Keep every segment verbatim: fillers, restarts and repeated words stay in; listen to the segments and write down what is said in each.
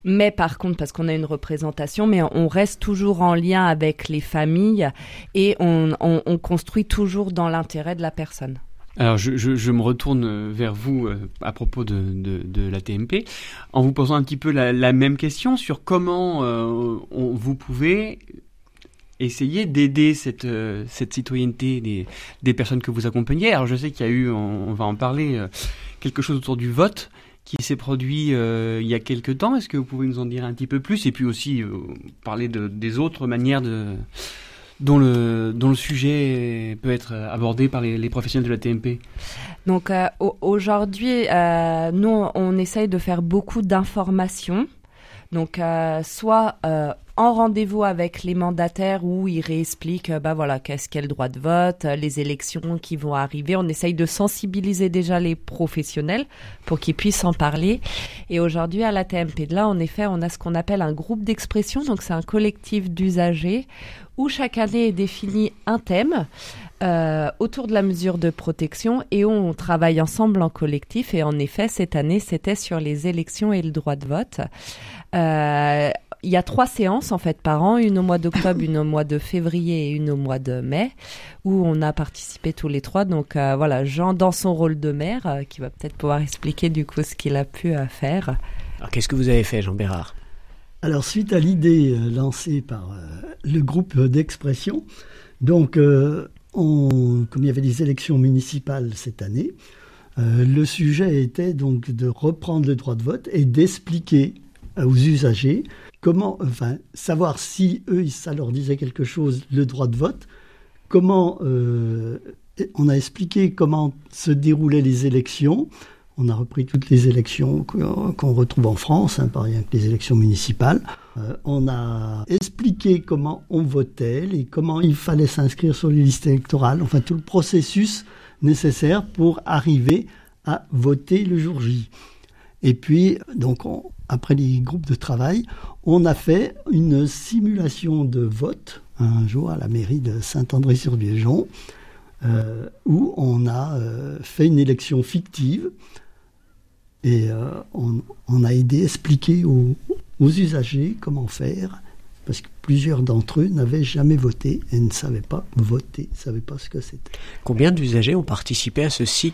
Mais par contre, parce qu'on a une représentation, mais on reste toujours en lien avec les familles et on, on, on construit toujours dans l'intérêt de la personne. Alors, je, je, je me retourne vers vous euh, à propos de, de, de l'A T M P, en vous posant un petit peu la, la même question sur comment euh, on, vous pouvez essayer d'aider cette, euh, cette citoyenneté des, des personnes que vous accompagnez. Alors, je sais qu'il y a eu, on, on va en parler, euh, quelque chose autour du vote qui s'est produit euh, il y a quelques temps. Est-ce que vous pouvez nous en dire un petit peu plus? Et puis aussi euh, parler de, des autres manières de, dont, le, dont le sujet peut être abordé par les, les professionnels de l'A T M P. Donc euh, aujourd'hui, euh, nous, on essaye de faire beaucoup d'informations. Donc, euh, soit euh, en rendez-vous avec les mandataires où ils réexpliquent, euh, bah voilà, qu'est-ce qu'est le droit de vote, euh, les élections qui vont arriver. On essaye de sensibiliser déjà les professionnels pour qu'ils puissent en parler. Et aujourd'hui, à l'A T M P de là, en effet, on a ce qu'on appelle un groupe d'expression. Donc, c'est un collectif d'usagers où chaque année est défini un thème euh, autour de la mesure de protection et on travaille ensemble en collectif. Et en effet, cette année, c'était sur les élections et le droit de vote. Euh, il y a trois séances en fait par an, une au mois d'octobre, une au mois de février et une au mois de mai, où on a participé tous les trois. Donc euh, voilà, Jean dans son rôle de maire, euh, qui va peut-être pouvoir expliquer du coup ce qu'il a pu euh, faire. Alors qu'est-ce que vous avez fait, Jean Bérard? Alors suite à l'idée euh, lancée par euh, le groupe d'expression, donc euh, on, comme il y avait des élections municipales cette année, euh, le sujet était donc de reprendre le droit de vote et d'expliquer aux usagers comment, enfin, savoir si eux, ça leur disait quelque chose, le droit de vote, comment, euh, on a expliqué comment se déroulaient les élections, on a repris toutes les élections qu'on retrouve en France, hein, par exemple les élections municipales, euh, on a expliqué comment on votait, et comment il fallait s'inscrire sur les listes électorales, enfin tout le processus nécessaire pour arriver à voter le jour J. Et puis, donc, on, après les groupes de travail, on a fait une simulation de vote un jour à la mairie de Saint-André-sur-Vieuxjon, euh, où on a euh, fait une élection fictive et euh, on, on a aidé à expliquer aux, aux usagers comment faire, parce que plusieurs d'entre eux n'avaient jamais voté et ne savaient pas voter, ne savaient pas ce que c'était. Combien d'usagers ont participé à ce cycle ?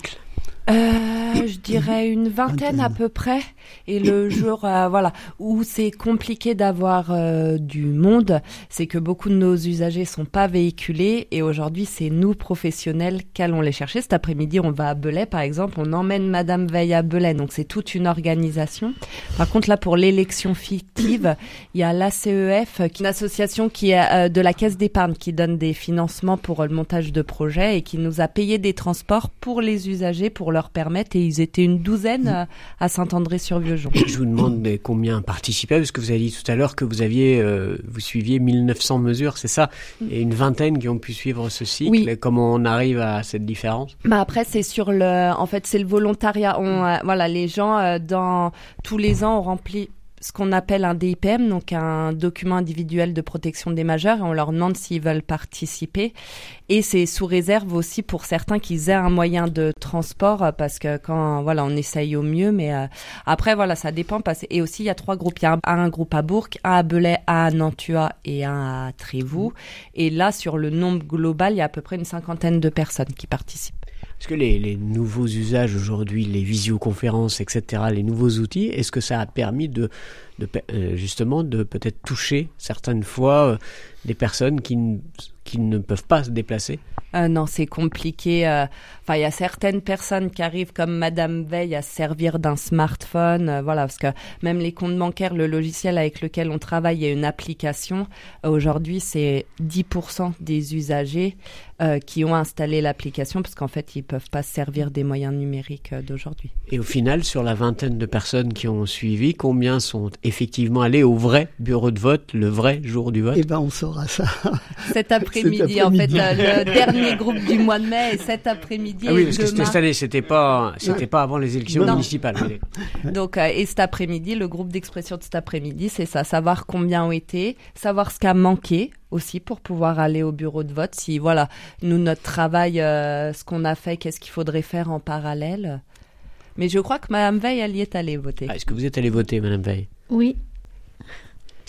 Euh, je dirais une vingtaine à peu près. Et le jour, euh, voilà, où c'est compliqué d'avoir euh, du monde, c'est que beaucoup de nos usagers sont pas véhiculés. Et aujourd'hui, c'est nous, professionnels, qu'allons les chercher. Cet après-midi, on va à Belay, par exemple. On emmène Madame Veil à Belay. Donc, c'est toute une organisation. Par contre, là, pour l'élection fictive, il y a l'A C E F, une association qui est euh, de la Caisse d'épargne, qui donne des financements pour euh, le montage de projets et qui nous a payé des transports pour les usagers, pour leur permettre, et ils étaient une douzaine à, à Saint-André-sur-Vieuxjon. Je vous demande mais combien participaient, parce que vous avez dit tout à l'heure que vous aviez, euh, vous suiviez mille neuf cents mesures, c'est ça, et une vingtaine qui ont pu suivre ce cycle. Oui. Comment on arrive à cette différence? Bah après, c'est sur le, en fait, c'est le volontariat. On, euh, voilà, les gens euh, dans tous les ans ont rempli ce qu'on appelle un D I P M, donc un document individuel de protection des majeurs, et on leur demande s'ils veulent participer. Et c'est sous réserve aussi pour certains qu'ils aient un moyen de transport, parce que quand, voilà, on essaye au mieux, mais euh, après, voilà, ça dépend. Parce, et aussi, il y a trois groupes. Il y a un, un groupe à Bourg, un à Belay, un à Nantua et un à Trévoux. Et là, sur le nombre global, il y a à peu près une cinquantaine de personnes qui participent. Est-ce que les, les nouveaux usages aujourd'hui, les visioconférences, et cetera, les nouveaux outils, est-ce que ça a permis de, de euh, justement de peut-être toucher certaines fois euh, des personnes qui, n- qui ne peuvent pas se déplacer? Euh, non, c'est compliqué. Enfin, euh, il y a certaines personnes qui arrivent comme Madame Veil à se servir d'un smartphone. Euh, voilà, parce que même les comptes bancaires, le logiciel avec lequel on travaille, il y a une application. Euh, aujourd'hui, c'est dix pour cent des usagers euh, qui ont installé l'application parce qu'en fait, ils peuvent pas se servir des moyens numériques euh, d'aujourd'hui. Et au final, sur la vingtaine de personnes qui ont suivi, combien sont effectivement allés au vrai bureau de vote, le vrai jour du vote? Eh ben, on saura ça. Cet après-midi, cet après-midi. En fait, euh, le dernier groupe du mois de mai et cet après-midi. Ah oui, parce que c'était cette année, c'était pas, c'était pas avant les élections non. municipales. Donc, euh, et cet après-midi, le groupe d'expression de cet après-midi, c'est ça, savoir combien ont été, savoir ce qui a manqué aussi pour pouvoir aller au bureau de vote. Si, voilà, nous, notre travail, euh, ce qu'on a fait, qu'est-ce qu'il faudrait faire en parallèle. Mais je crois que Madame Veil, elle y est allée voter. Ah, est-ce que vous êtes allée voter, Madame Veil? Oui.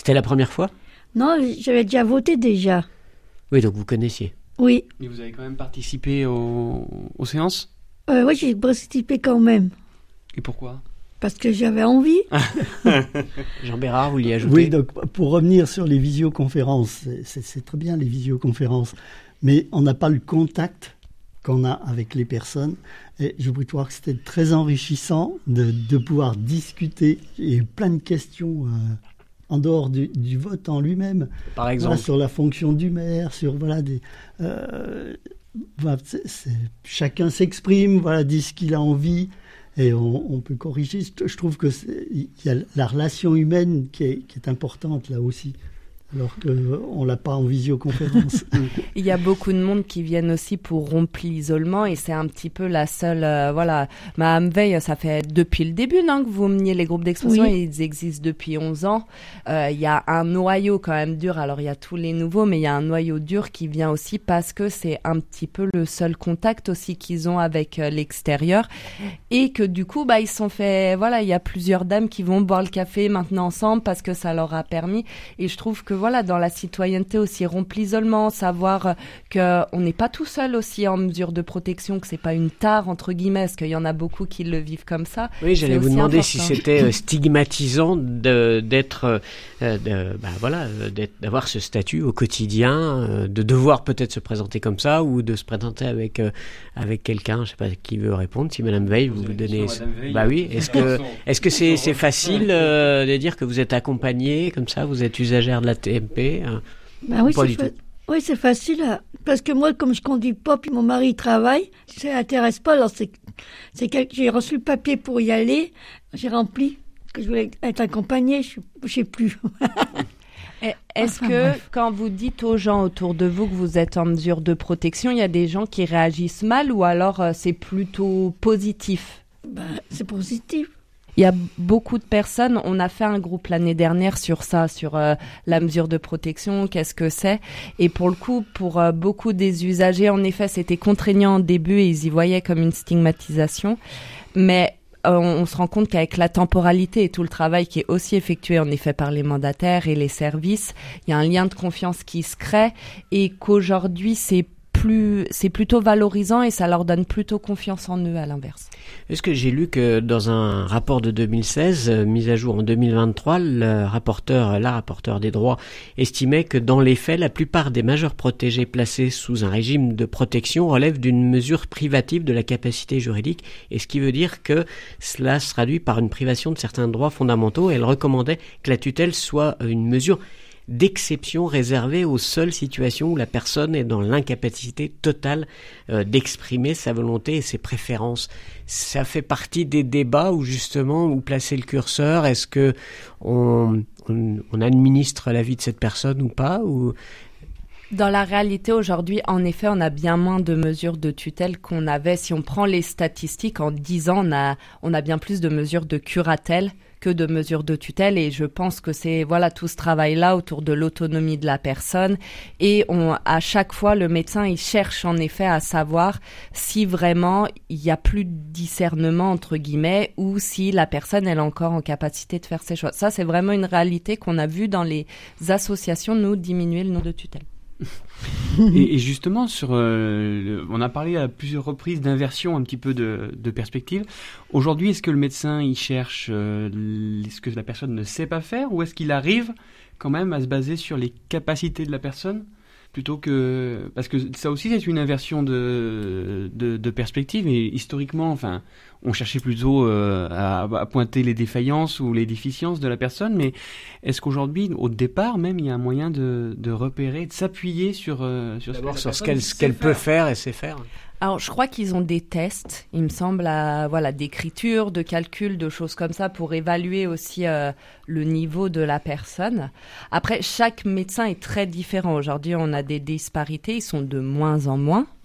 C'était la première fois ? Non, j'avais déjà voté déjà. Oui, donc vous connaissiez. Oui. Et vous avez quand même participé aux, aux séances ? Euh, oui, j'ai participé quand même. Et pourquoi ? Parce que j'avais envie. Jean Bérard, vous l'y ajoutez ? Oui, donc pour revenir sur les visioconférences, c'est, c'est, c'est très bien les visioconférences, mais on n'a pas le contact qu'on a avec les personnes. Et je voudrais voir que c'était très enrichissant de, de pouvoir discuter. Il y a eu plein de questions euh, en dehors du, du vote en lui-même. Par exemple voilà, sur la fonction du maire, sur voilà des... Euh, voilà, c'est, c'est, chacun s'exprime, voilà, dit ce qu'il a envie. Et on, on peut corriger. Je trouve que il y a la relation humaine qui est, qui est importante là aussi, alors qu'on l'a pas en visioconférence. Il y a beaucoup de monde qui viennent aussi pour rompre l'isolement et c'est un petit peu la seule... Euh, voilà, Madame Veil, ça fait depuis le début non, que vous meniez les groupes d'expression oui. et ils existent depuis onze ans. Euh, il y a un noyau quand même dur, alors il y a tous les nouveaux, mais il y a un noyau dur qui vient aussi parce que c'est un petit peu le seul contact aussi qu'ils ont avec euh, l'extérieur et que du coup, bah, ils se sont fait... Voilà, il y a plusieurs dames qui vont boire le café maintenant ensemble parce que ça leur a permis et je trouve que voilà, dans la citoyenneté aussi, rompre l'isolement, savoir qu'on n'est pas tout seul aussi en mesure de protection, que c'est pas une tare, entre guillemets, parce qu'il y en a beaucoup qui le vivent comme ça. Oui, j'allais c'est vous aussi demander important. si c'était stigmatisant de, d'être, euh, de, bah voilà, d'être, d'avoir ce statut au quotidien, euh, de devoir peut-être se présenter comme ça, ou de se présenter avec, euh, avec quelqu'un, je sais pas qui veut répondre, si Madame Veil, vous vous donnez... Veil, bah oui, est-ce que, est-ce que c'est, c'est facile euh, de dire que vous êtes accompagné, comme ça, vous êtes usagère de la T M P hein, Ben oui, pas c'est du fa- tout. oui, c'est facile. à- Parce que moi, comme je conduis pas, puis mon mari travaille, ça l'intéresse pas. Alors c'est, c'est que j'ai reçu le papier pour y aller, j'ai rempli, parce que je voulais être accompagnée, je, je sais plus. Et Est-ce Enfin, que bref. quand vous dites aux gens autour de vous que vous êtes en mesure de protection, il y a des gens qui réagissent mal ou alors euh, c'est plutôt positif ? Ben, c'est positif. Il y a beaucoup de personnes, on a fait un groupe l'année dernière sur ça, sur euh, la mesure de protection, qu'est-ce que c'est. Et pour le coup, pour euh, beaucoup des usagers, en effet, c'était contraignant au début et ils y voyaient comme une stigmatisation. Mais euh, on, on se rend compte qu'avec la temporalité et tout le travail qui est aussi effectué en effet par les mandataires et les services, il y a un lien de confiance qui se crée et qu'aujourd'hui, c'est plus, c'est plutôt valorisant et ça leur donne plutôt confiance en eux à l'inverse. Est-ce que j'ai lu que dans un rapport de deux mille seize, euh, mis à jour en deux mille vingt-trois, le rapporteur, la rapporteure des droits estimait que dans les faits, la plupart des majeurs protégés placés sous un régime de protection relèvent d'une mesure privative de la capacité juridique, et ce qui veut dire que cela se traduit par une privation de certains droits fondamentaux. Elle recommandait que la tutelle soit une mesure d'exception réservée aux seules situations où la personne est dans l'incapacité totale euh, d'exprimer sa volonté et ses préférences. Ça fait partie des débats où justement, où placer le curseur, est-ce que on, on, on administre la vie de cette personne ou pas ou... Dans la réalité, aujourd'hui, en effet, on a bien moins de mesures de tutelle qu'on avait. Si on prend les statistiques, en dix ans, on a, on a bien plus de mesures de curatelle que de mesures de tutelle. Et je pense que c'est voilà tout ce travail-là autour de l'autonomie de la personne. Et on, à chaque fois, le médecin, il cherche en effet à savoir si vraiment il y a plus de discernement, entre guillemets, ou si la personne, elle est encore en capacité de faire ses choix. Ça, c'est vraiment une réalité qu'on a vu dans les associations, nous, diminuer le nombre de tutelles. Et, et justement, sur, euh, le- on a parlé à plusieurs reprises d'inversion un petit peu de, de perspective. Aujourd'hui, est-ce que le médecin il cherche euh, ce que la personne ne sait pas faire ou est-ce qu'il arrive quand même à se baser sur les capacités de la personne plutôt que... Parce que ça aussi, c'est une inversion de, de, de perspective et historiquement, enfin, on cherchait plutôt euh, à, à pointer les défaillances ou les déficiences de la personne, mais est-ce qu'aujourd'hui, au départ même, il y a un moyen de, de repérer, de s'appuyer sur, euh, sur, D'abord que la sur ce personne qu'elle, ce sait qu'elle peut faire. faire et sait faire. Alors, je crois qu'ils ont des tests, il me semble, à, voilà, d'écriture, de calcul, de choses comme ça pour évaluer aussi euh, le niveau de la personne. Après, chaque médecin est très différent. Aujourd'hui, on a des disparités, ils sont de moins en moins.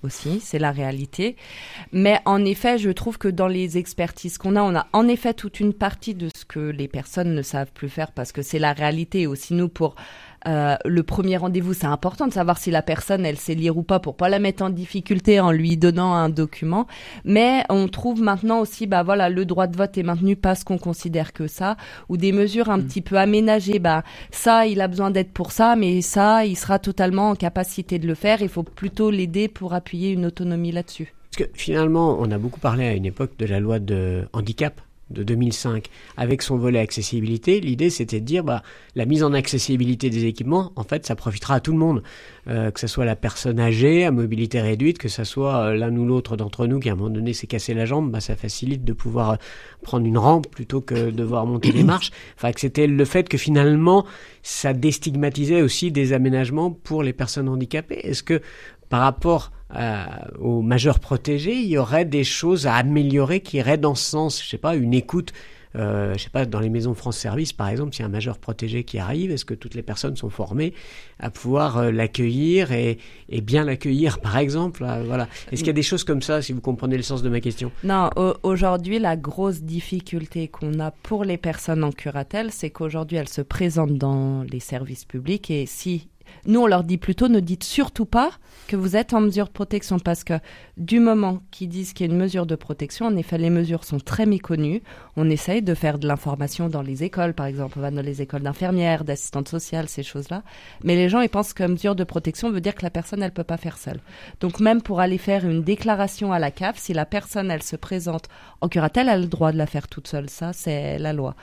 aussi, c'est la réalité. Mais en effet, je trouve que dans les expertises qu'on a, on a en effet toute une partie de ce que les personnes ne savent plus faire parce que c'est la réalité. Aussi, nous, pour euh, le premier rendez-vous, c'est important de savoir si la personne, elle sait lire ou pas pour pas la mettre en difficulté en lui donnant un document. Mais on trouve maintenant aussi, bah voilà, le droit de vote est maintenu parce qu'on considère que ça, ou des mesures un mmh. petit peu aménagées. Bah ça, il a besoin d'aide pour ça, mais ça, il sera totalement en capacité de le faire. Il faut plutôt l'aider pour appuyer une autonomie là-dessus. Parce que finalement, on a beaucoup parlé à une époque de la loi de handicap de deux mille cinq, avec son volet accessibilité. L'idée, c'était de dire, bah, la mise en accessibilité des équipements, en fait, ça profitera à tout le monde, euh, que ce soit la personne âgée à mobilité réduite, que ce soit euh, l'un ou l'autre d'entre nous qui, à un moment donné, s'est cassé la jambe, bah, ça facilite de pouvoir euh, prendre une rampe plutôt que de devoir monter des marches. Enfin, que c'était le fait que finalement, ça déstigmatisait aussi des aménagements pour les personnes handicapées. Est-ce que, par rapport Euh, aux majeurs protégés, il y aurait des choses à améliorer qui iraient dans ce sens. Je sais pas, une écoute, euh, je sais pas, dans les maisons France Service, par exemple, s'il y a un majeur protégé qui arrive, est-ce que toutes les personnes sont formées à pouvoir euh, l'accueillir et, et bien l'accueillir, par exemple, euh, voilà. Est-ce qu'il y a des choses comme ça, si vous comprenez le sens de ma question? Non, au- aujourd'hui, la grosse difficulté qu'on a pour les personnes en curatelle, c'est qu'aujourd'hui, elles se présentent dans les services publics et si nous, on leur dit plutôt, ne dites surtout pas que vous êtes en mesure de protection parce que du moment qu'ils disent qu'il y a une mesure de protection, en effet, les mesures sont très méconnues. On essaye de faire de l'information dans les écoles, par exemple. On va dans les écoles d'infirmières, d'assistantes sociales, ces choses-là. Mais les gens, ils pensent que mesure de protection veut dire que la personne, elle peut pas faire seule. Donc, même pour aller faire une déclaration à la C A F, si la personne, elle se présente en curatelle, elle a le droit de la faire toute seule. Ça, c'est la loi.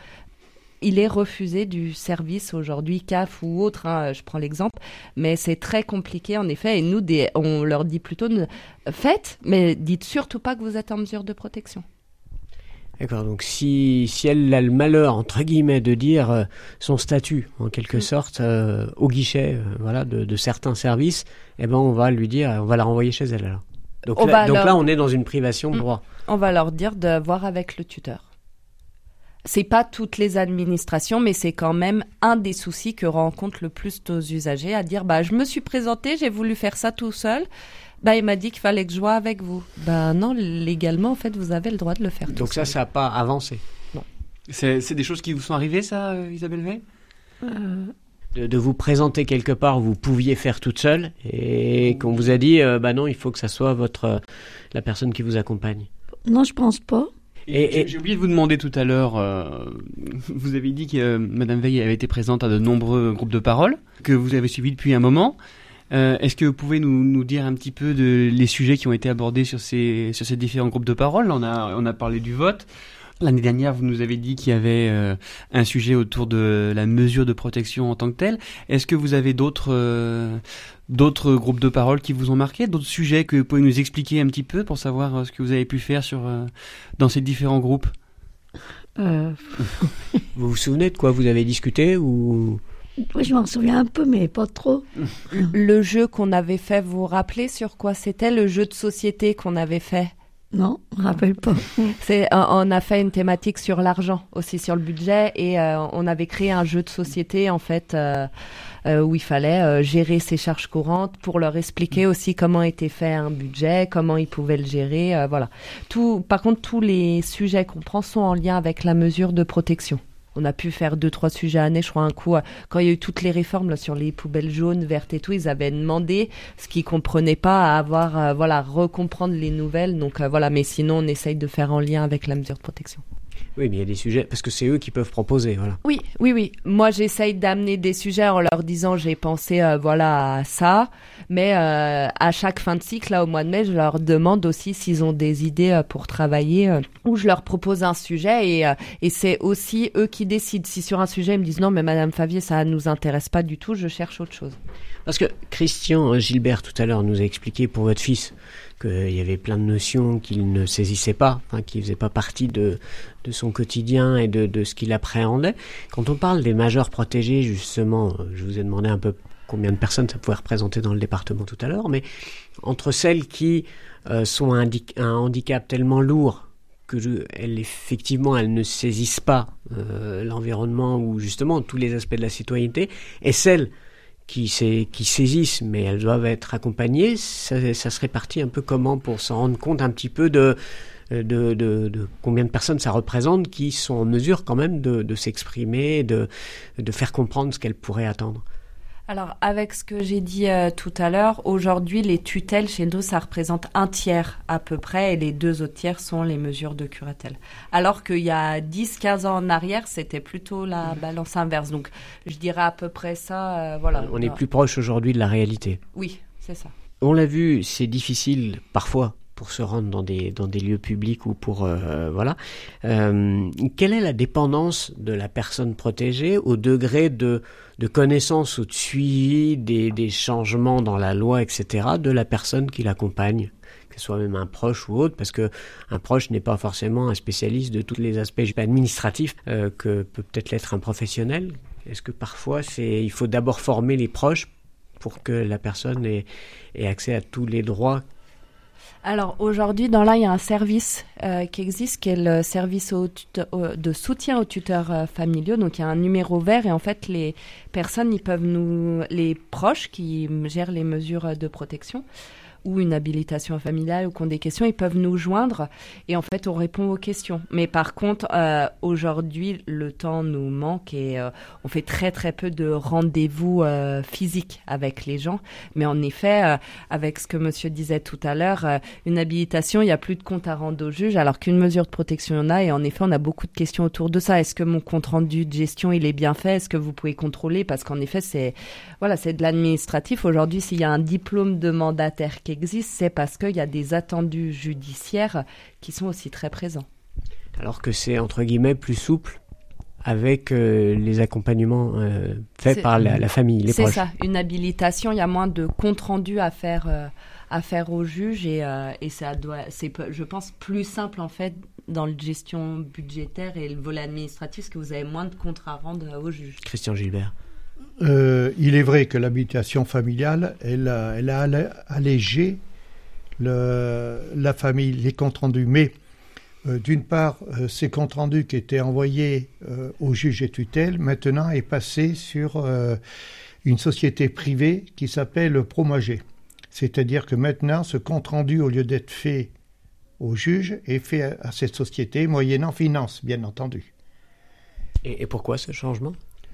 Il est refusé du service aujourd'hui, C A F ou autre, hein, je prends l'exemple, mais c'est très compliqué en effet. Et nous, des, on leur dit plutôt, ne, faites, mais dites surtout pas que vous êtes en mesure de protection. D'accord, donc si, si elle a le malheur, entre guillemets, de dire euh, son statut, en quelque mmh. sorte, euh, au guichet euh, voilà, de, de certains services, eh ben on va lui dire, on va la renvoyer chez elle alors. Donc, là, donc leur... là, on est dans une privation de droit. On va leur dire de voir avec le tuteur. C'est pas toutes les administrations, mais c'est quand même un des soucis que rencontrent le plus nos usagers, à dire bah je me suis présenté, j'ai voulu faire ça tout seul, bah il m'a dit qu'il fallait que je voie avec vous. Bah non, légalement en fait vous avez le droit de le faire. Donc tout ça, seul. ça n'a pas avancé. Non. C'est, c'est des choses qui vous sont arrivées, ça, euh, Isabelle Veil Euh, De, de vous présenter quelque part où vous pouviez faire toute seule et qu'on vous a dit euh, bah non, il faut que ça soit votre euh, la personne qui vous accompagne. non, je pense pas. Et, et... J'ai oublié de vous demander tout à l'heure, euh, vous avez dit que euh, Madame Veil avait été présente à de nombreux groupes de parole, que vous avez suivis depuis un moment. Euh, est-ce que vous pouvez nous, nous dire un petit peu de, les sujets qui ont été abordés sur ces, sur ces différents groupes de parole? On a, on a parlé du vote. L'année dernière, vous nous avez dit qu'il y avait euh, un sujet autour de la mesure de protection en tant que telle. Est-ce que vous avez d'autres, euh, d'autres groupes de parole qui vous ont marqué, d'autres sujets que vous pouvez nous expliquer un petit peu pour savoir euh, ce que vous avez pu faire sur, euh, dans ces différents groupes? Euh... Vous vous souvenez de quoi vous avez discuté ou... Oui, je m'en souviens un peu, mais pas trop. Le jeu qu'on avait fait, vous vous rappelez sur quoi c'était, le jeu de société qu'on avait fait? Non, je me rappelle pas. C'est, on a fait une thématique sur l'argent, aussi sur le budget, et euh, on avait créé un jeu de société en fait euh, euh, où il fallait euh, gérer ses charges courantes pour leur expliquer aussi comment était fait un budget, comment ils pouvaient le gérer, euh, voilà. Tout, par contre, tous les sujets qu'on prend sont en lien avec la mesure de protection. On a pu faire deux, trois sujets à l'année. Je crois un coup, quand il y a eu toutes les réformes là, sur les poubelles jaunes, vertes et tout, ils avaient demandé ce qu'ils comprenaient pas à avoir, euh, voilà, recomprendre les nouvelles. Donc euh, voilà, mais sinon on essaye de faire en lien avec la mesure de protection. Oui, mais il y a des sujets, parce que c'est eux qui peuvent proposer, voilà. Oui, oui, oui. Moi, j'essaye d'amener des sujets en leur disant, j'ai pensé, euh, voilà, à ça. Mais euh, à chaque fin de cycle, là, au mois de mai, je leur demande aussi s'ils ont des idées euh, pour travailler, euh, ou je leur propose un sujet et, euh, et c'est aussi eux qui décident. Si sur un sujet, ils me disent, non, mais Madame Favier, ça nous intéresse pas du tout, je cherche autre chose. Parce que Christian Gilbert, tout à l'heure, nous a expliqué pour votre fils qu'il y avait plein de notions qu'il ne saisissait pas, enfin, qui ne faisaient pas partie de, de son quotidien et de, de ce qu'il appréhendait. Quand on parle des majeurs protégés, justement, je vous ai demandé un peu combien de personnes ça pouvait représenter dans le département tout à l'heure, mais entre celles qui euh, sont un, un handicap tellement lourd que je, elles, effectivement, elles ne saisissent pas euh, l'environnement ou justement tous les aspects de la citoyenneté, et celles qui, sait, qui saisissent, mais elles doivent être accompagnées. Ça, ça se répartit un peu comment pour se rendre compte un petit peu de, de, de, de combien de personnes ça représente qui sont en mesure quand même de, de s'exprimer, de, de faire comprendre ce qu'elles pourraient attendre. Alors, avec ce que j'ai dit euh, tout à l'heure, aujourd'hui, les tutelles chez nous, ça représente un tiers à peu près, et les deux autres tiers sont les mesures de curatelle. Alors qu'il y a dix à quinze ans en arrière, c'était plutôt la balance inverse. Donc, je dirais à peu près ça. Euh, voilà. On est plus proche aujourd'hui de la réalité. Oui, c'est ça. On l'a vu, c'est difficile parfois pour se rendre dans des, dans des lieux publics ou pour... Euh, voilà. Euh, quelle est la dépendance de la personne protégée au degré de, de connaissance ou de suivi des, des changements dans la loi, et cetera, de la personne qui l'accompagne, que ce soit même un proche ou autre, parce que un proche n'est pas forcément un spécialiste de tous les aspects administratifs euh, que peut peut-être l'être un professionnel. Est-ce que parfois, c'est, il faut d'abord former les proches pour que la personne ait, ait accès à tous les droits? Alors aujourd'hui, dans là, il y a un service euh, qui existe, qui est le service au tuteur, au, de soutien aux tuteurs euh, familiaux. Donc il y a un numéro vert et en fait les personnes, ils peuvent nous, les proches qui gèrent les mesures de protection ou une habilitation familiale ou qui ont des questions, ils peuvent nous joindre et en fait on répond aux questions. Mais par contre, euh, aujourd'hui, le temps nous manque et euh, on fait très très peu de rendez-vous euh, physiques avec les gens. Mais en effet, euh, avec ce que monsieur disait tout à l'heure, euh, une habilitation, il n'y a plus de compte à rendre au juge, alors qu'une mesure de protection, il y en a et en effet, on a beaucoup de questions autour de ça. Est-ce que mon compte rendu de gestion, il est bien fait? Est-ce que vous pouvez contrôler? Parce qu'en effet, c'est, voilà, c'est de l'administratif. Aujourd'hui, s'il y a un diplôme de mandataire qui existe, c'est parce qu'il y a des attendus judiciaires qui sont aussi très présents. Alors que c'est, entre guillemets, plus souple avec euh, les accompagnements euh, faits c'est, par la, la famille, les c'est proches. C'est ça, une habilitation, il y a moins de compte rendu à faire, euh, à faire au juge et, euh, et ça doit, c'est, je pense, plus simple en fait dans la gestion budgétaire et le volet administratif, parce que vous avez moins de comptes à rendre au juge. Christian Gilbert. Euh, il est vrai que l'habitation familiale, elle a, elle a allégé le, la famille, les comptes rendus. Mais euh, d'une part, euh, ces comptes rendus qui étaient envoyés euh, au juge et tutelle, maintenant est passé sur euh, une société privée qui s'appelle Promagé. C'est-à-dire que maintenant, ce compte rendu, au lieu d'être fait au juge, est fait à, à cette société, moyennant finance, bien entendu. Et, et pourquoi ce changement ?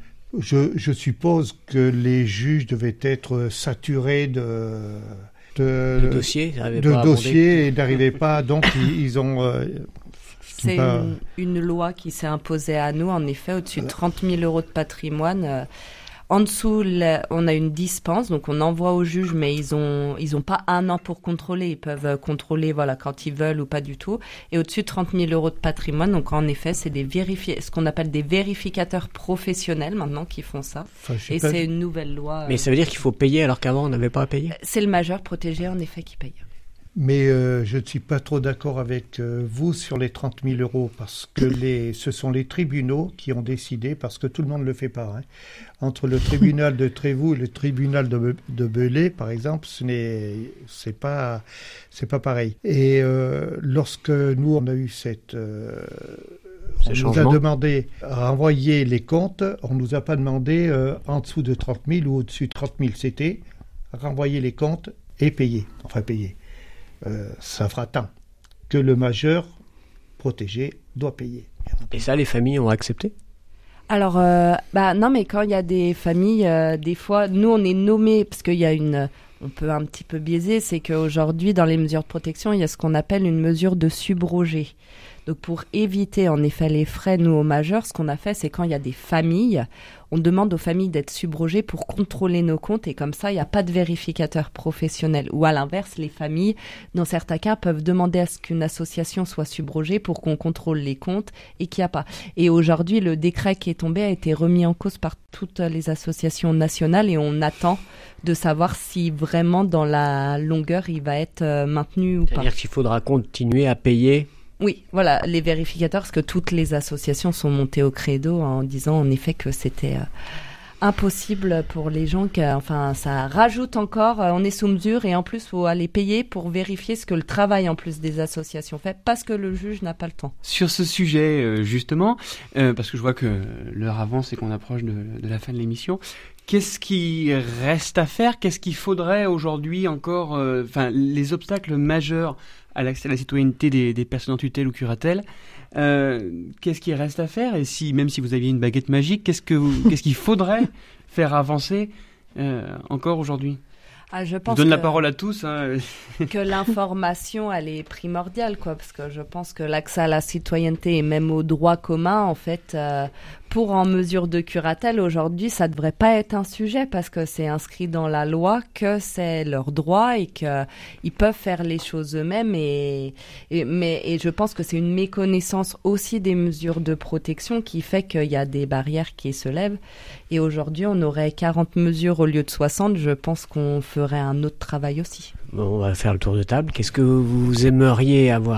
Je, je suppose que les juges devaient être saturés de, de, de dossiers, de dossiers et n'arrivaient pas. Donc, ils, ils ont... Euh, C'est pas... une, une loi qui s'est imposée à nous, en effet, au-dessus de trente mille euros de patrimoine. Euh, en dessous, le, on a une dispense, donc on envoie au juge, mais ils ont ils ont pas un an pour contrôler. Ils peuvent contrôler, voilà, quand ils veulent ou pas du tout. Et au-dessus de trente mille euros de patrimoine, donc en effet, c'est des vérifi- ce qu'on appelle des vérificateurs professionnels maintenant qui font ça. Enfin, et c'est une nouvelle loi. Mais ça veut dire qu'il faut payer alors qu'avant on n'avait pas à payer ? C'est le majeur protégé, en effet, qui paye. Mais euh, je ne suis pas trop d'accord avec euh, vous sur les trente mille euros, parce que les, ce sont les tribunaux qui ont décidé, parce que tout le monde ne le fait pas. Hein. Entre le tribunal de Trévoux et le tribunal de, de Belley, par exemple, ce n'est c'est pas, c'est pas pareil. Et euh, lorsque nous, on a eu cette... Euh, on nous a demandé à renvoyer les comptes, on ne nous a pas demandé euh, en dessous de trente mille ou au-dessus de trente mille. C'était renvoyer les comptes et payer, enfin payer. Euh, ça fera tant que le majeur protégé doit payer. Et ça, les familles ont accepté ? Alors, euh, bah non, mais quand il y a des familles, euh, des fois, nous, on est nommés, parce qu'il y a une... On peut un petit peu biaiser, c'est qu'aujourd'hui, dans les mesures de protection, il y a ce qu'on appelle une mesure de subrogé. Donc, pour éviter, en effet, les frais, nous, aux majeurs, ce qu'on a fait, c'est quand il y a des familles, on demande aux familles d'être subrogées pour contrôler nos comptes, et comme ça, il n'y a pas de vérificateur professionnel. Ou à l'inverse, les familles, dans certains cas, peuvent demander à ce qu'une association soit subrogée pour qu'on contrôle les comptes et qu'il n'y a pas. Et aujourd'hui, le décret qui est tombé a été remis en cause par toutes les associations nationales et on attend de savoir si vraiment, dans la longueur, il va être maintenu ou pas. C'est-à-dire qu'il faudra continuer à payer. Oui, voilà, les vérificateurs, parce que toutes les associations sont montées au credo en disant en effet que c'était euh, impossible pour les gens. Que, enfin, ça rajoute encore, on est sous mesure et en plus, il faut aller payer pour vérifier ce que le travail en plus des associations fait parce que le juge n'a pas le temps. Sur ce sujet, euh, justement, euh, parce que je vois que l'heure avance et qu'on approche de, de la fin de l'émission, qu'est-ce qui reste à faire? Qu'est-ce qu'il faudrait aujourd'hui encore, euh, enfin, les obstacles majeurs à l'accès à la citoyenneté des, des personnes en tutelle ou curatelle, euh, qu'est-ce qui reste à faire? Et si, même si vous aviez une baguette magique, qu'est-ce que vous, qu'est-ce qu'il faudrait faire avancer euh, encore aujourd'hui? Ah, je pense je donne que, la parole à tous. Hein. que l'information, elle est primordiale, quoi, parce que je pense que l'accès à la citoyenneté et même au droit commun, en fait, euh, pour en mesure de curatelle, aujourd'hui, ça devrait pas être un sujet parce que c'est inscrit dans la loi que c'est leur droit et qu'ils peuvent faire les choses eux-mêmes. Et, et, mais, et je pense que c'est une méconnaissance aussi des mesures de protection qui fait qu'il y a des barrières qui se lèvent. Et aujourd'hui, on aurait quarante mesures au lieu de soixante. Je pense qu'on ferait un autre travail aussi. Bon, on va faire le tour de table. Qu'est-ce que vous aimeriez avoir ?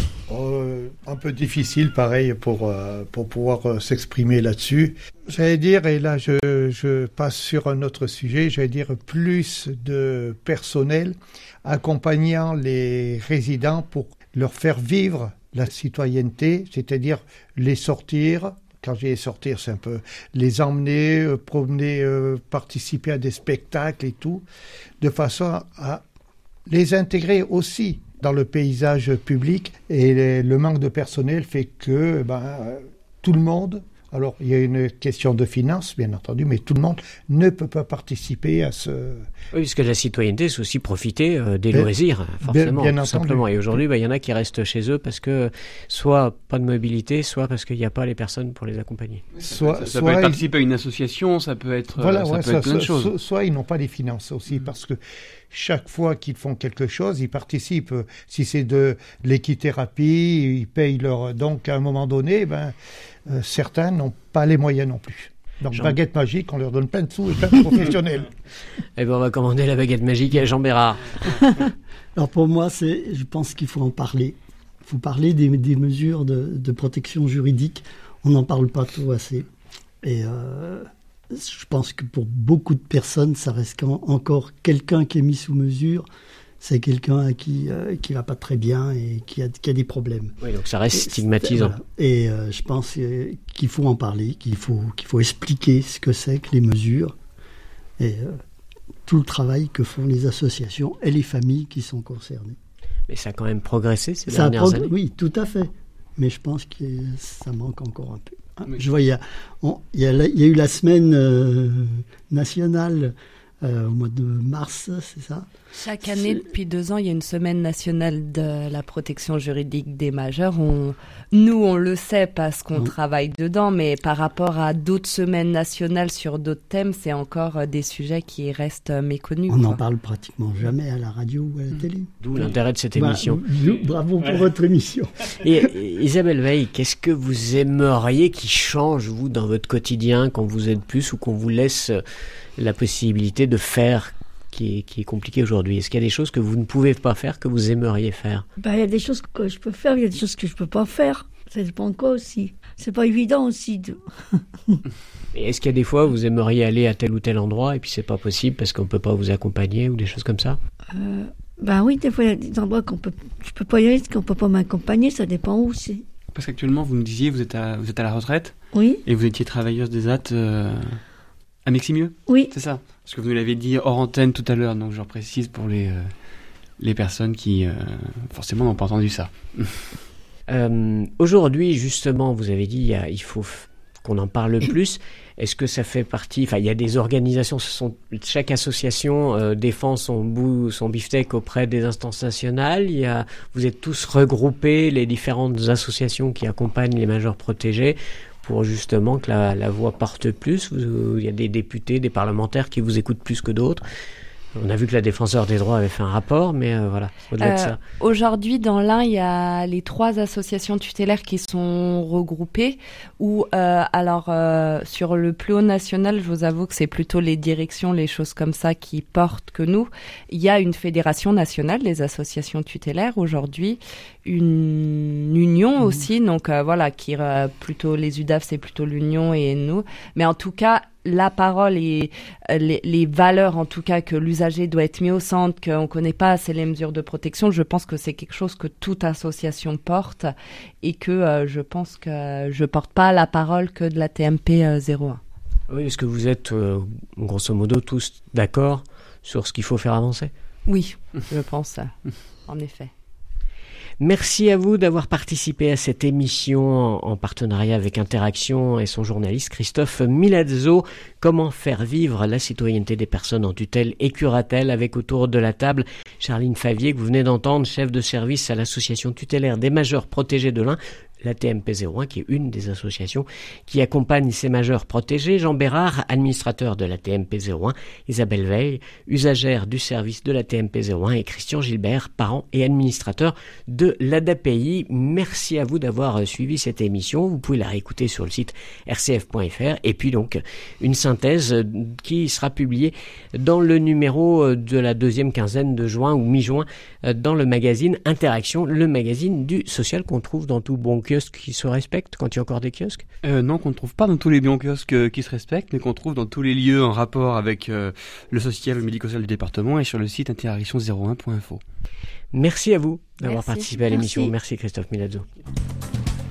Euh, un peu difficile, pareil, pour, euh, pour pouvoir euh, s'exprimer là-dessus. J'allais dire, et là je, je passe sur un autre sujet, j'allais dire plus de personnel accompagnant les résidents pour leur faire vivre la citoyenneté, c'est-à-dire les sortir. Quand j'ai sortir, c'est un peu les emmener, euh, promener, euh, participer à des spectacles et tout, de façon à les intégrer aussi dans le paysage public. Et les, le manque de personnel fait que ben, euh, tout le monde, alors il y a une question de finances bien entendu, mais tout le monde ne peut pas participer à ce... Oui, parce que la citoyenneté, c'est aussi profiter euh, des bien, loisirs, forcément, bien, bien tout entendu. simplement. Et aujourd'hui, ben, il y en a qui restent chez eux parce que soit pas de mobilité, soit parce qu'il n'y a pas les personnes pour les accompagner. Soit, ça, ça, ça soit peut être participer à une association, ça peut être, voilà, ça ouais, peut ça, être plein de ça, choses. Soit, soit ils n'ont pas les finances aussi, mmh. parce que chaque fois qu'ils font quelque chose, ils participent. Si c'est de l'équithérapie, ils payent leur... Donc, à un moment donné, ben, euh, certains n'ont pas les moyens non plus. Donc, Jean... baguette magique, on leur donne plein de sous et plein de professionnels. Eh bien, on va commander la baguette magique à Jean Bérard. Alors, pour moi, c'est, je pense qu'il faut en parler. Il faut parler des, des mesures de, de protection juridique. On n'en parle pas trop assez. Et... Euh... je pense que pour beaucoup de personnes, ça reste encore quelqu'un qui est mis sous mesure. C'est quelqu'un à qui euh, qui va pas très bien et qui a, qui a des problèmes. Oui, donc ça reste et, stigmatisant. Voilà. Et euh, je pense euh, qu'il faut en parler, qu'il faut qu'il faut expliquer ce que c'est que les mesures et euh, tout le travail que font les associations et les familles qui sont concernées. Mais ça a quand même progressé ces ça dernières prog- années. Oui, tout à fait. Mais je pense que ça manque encore un peu. Oui. Je vois, il y a, on, il y a, il y a eu la semaine euh, nationale euh, au mois de mars, c'est ça ? Chaque année, c'est... depuis deux ans, il y a une semaine nationale de la protection juridique des majeurs. On, nous, on le sait parce qu'on mmh. travaille dedans, mais par rapport à d'autres semaines nationales sur d'autres thèmes, c'est encore des sujets qui restent méconnus. On n'en parle pratiquement jamais à la radio ou à la télé. D'où l'intérêt de cette émission. Bah, bravo pour ouais. votre émission. Et, et Isabelle Veil, qu'est-ce que vous aimeriez qui change, vous, dans votre quotidien, quand vous êtes plus ou qu'on vous laisse la possibilité de faire qui est, qui est compliqué aujourd'hui? Est-ce qu'il y a des choses que vous ne pouvez pas faire, que vous aimeriez faire? Bah, il y a des choses que je peux faire, il y a des choses que je ne peux pas faire. Ça dépend de quoi aussi. C'est pas évident aussi. De... Et est-ce qu'il y a des fois où vous aimeriez aller à tel ou tel endroit et puis c'est pas possible parce qu'on ne peut pas vous accompagner ou des choses comme ça? euh, Ben oui, des fois il y a des endroits qu'on peut, je peux pas y aller parce qu'on peut pas m'accompagner, ça dépend où c'est. Parce qu'actuellement, vous me disiez, vous êtes à, vous êtes à la retraite. Oui. Et vous étiez travailleuse des A T euh, à Meximieux. Oui. C'est ça. Parce que vous nous l'avez dit hors antenne tout à l'heure, donc je précise pour les, euh, les personnes qui, euh, forcément, n'ont pas entendu ça. euh, aujourd'hui, justement, vous avez dit, il, y a, il faut f- qu'on en parle plus. Est-ce que ça fait partie... Enfin, il y a des organisations, ce sont, chaque association euh, défend son, bout, son beefsteak auprès des instances nationales. Il y a, vous êtes tous regroupés, les différentes associations qui accompagnent les majeurs protégés, pour justement que la, la voix parte plus. Vous, il y a des députés, des parlementaires qui vous écoutent plus que d'autres. On a vu que la défenseur des droits avait fait un rapport, mais euh, voilà, au-delà euh, de ça. Aujourd'hui, dans l'Ain, il y a les trois associations tutélaires qui sont regroupées. Où, euh, alors, euh, sur le plus haut national, je vous avoue que c'est plutôt les directions, les choses comme ça qui portent que nous. Il y a une fédération nationale des associations tutélaires aujourd'hui, une union mmh. aussi, donc euh, voilà, qui euh, plutôt les U D A F, c'est plutôt l'union et nous. Mais en tout cas, la parole et les, les valeurs, en tout cas, que l'usager doit être mis au centre, qu'on ne connaît pas assez les mesures de protection, je pense que c'est quelque chose que toute association porte et que euh, je pense que je ne porte pas la parole que de la T M P euh, zéro un. Oui, est-ce que vous êtes, euh, grosso modo, tous d'accord sur ce qu'il faut faire avancer ? Oui, je pense, en effet. Merci à vous d'avoir participé à cette émission en partenariat avec Interaction et son journaliste Christophe Milazzo. Comment faire vivre la citoyenneté des personnes en tutelle et curatelle, avec autour de la table Charline Favier, que vous venez d'entendre, chef de service à l'association tutélaire des majeurs protégés de l'Ain, la T M P zéro un, qui est une des associations qui accompagne ces majeurs protégés. Jean Bérard, administrateur de la T M P zéro un, Isabelle Veil, usagère du service de la T M P zéro un, et Christian Gilbert, parent et administrateur de l'A D A P I. Merci à vous d'avoir suivi cette émission. Vous pouvez la réécouter sur le site r c f point f r, et puis donc une synthèse qui sera publiée dans le numéro de la deuxième quinzaine de juin ou mi-juin dans le magazine Interaction, le magazine du social qu'on trouve dans tout bon kiosque qui se respecte, quand il y a encore des kiosques euh, Non, qu'on ne trouve pas dans tous les bons kiosques euh, qui se respectent, mais qu'on trouve dans tous les lieux en rapport avec euh, le social, le médico-social du département, et sur le site interaction zéro un point info. Merci à vous d'avoir Merci. participé à l'émission. Merci. Merci Christophe Milazzo.